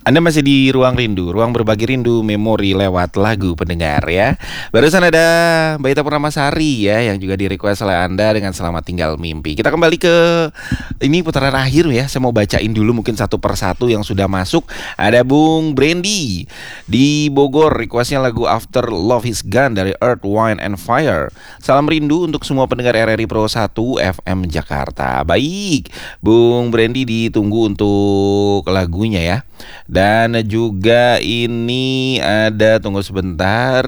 Anda masih di Ruang Rindu, ruang berbagi rindu memori lewat lagu pendengar ya. Barusan ada Mbak Ita Purnamasari ya yang juga di-request oleh Anda dengan Selamat Tinggal Mimpi. Kita kembali ke ini putaran akhir ya. Saya mau bacain dulu mungkin satu persatu yang sudah masuk. Ada Bung Brandy di Bogor, requestnya lagu After Love Is Gone dari Earth, Wind and Fire. Salam rindu untuk semua pendengar RRI Pro 1 FM Jakarta. Baik, Bung Brandy ditunggu untuk lagunya ya. Dan juga ini ada, tunggu sebentar,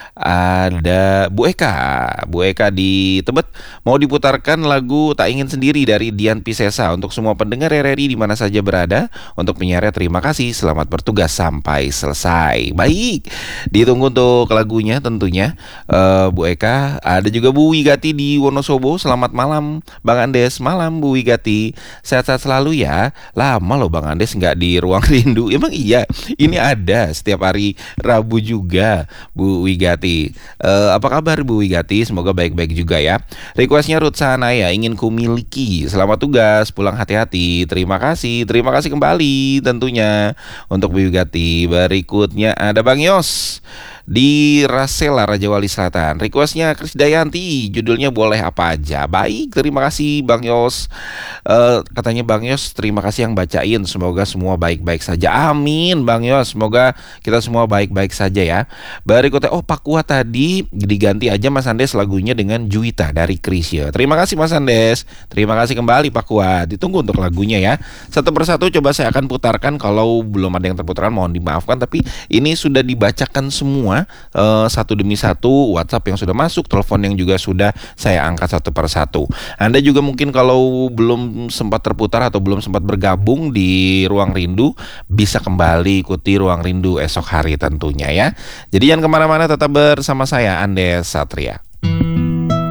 ada Bu Eka di Tebet mau diputarkan lagu Tak Ingin Sendiri dari Dian Piscesa untuk semua pendengar RRI di mana saja berada. Untuk penyiarnya terima kasih, selamat bertugas sampai selesai. Baik, ditunggu untuk lagunya tentunya. Bu Eka, ada juga Bu Wigati di Wonosobo. Selamat malam Bang Andes, malam Bu Wigati, sehat-sehat selalu ya. Lama loh Bang Andes nggak di Ruang Rindu. Emang iya, ini ada setiap hari Rabu juga Bu Wigati. Apa kabar Bu Wigati? Semoga baik-baik juga ya. Requestnya Ruth Sanaya, ingin ku miliki. Selamat tugas, pulang hati-hati. Terima kasih kembali tentunya untuk Bu Wigati. Berikutnya ada Bang Yos di Rasela, Raja Wali Selatan. Requestnya Krisdayanti, judulnya boleh apa aja. Baik, terima kasih Bang Yos. Katanya Bang Yos terima kasih yang bacain. Semoga semua baik-baik saja. Amin Bang Yos, semoga kita semua baik-baik saja ya. Berikutnya, Pakua tadi diganti aja Mas Andes lagunya dengan Juwita dari Krisya. Terima kasih Mas Andes. Terima kasih kembali Pakua. Ditunggu untuk lagunya ya. Satu persatu coba saya akan putarkan. Kalau belum ada yang terputarkan mohon dimaafkan, tapi ini sudah dibacakan semua satu demi satu. WhatsApp yang sudah masuk, telepon yang juga sudah saya angkat satu persatu. Anda juga mungkin kalau belum sempat terputar atau belum sempat bergabung di Ruang Rindu, bisa kembali ikuti Ruang Rindu esok hari tentunya ya. Jadi jangan kemana-mana, tetap bersama saya Andes Satria.